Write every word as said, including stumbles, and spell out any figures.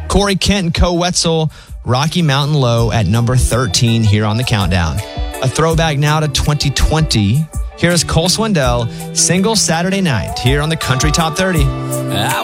Corey Kent and Co Wetzel, Rocky Mountain Low at number thirteen here on the countdown. A throwback now to twenty twenty. Here's Cole Swindell, Single Saturday Night here on the Country Top thirty.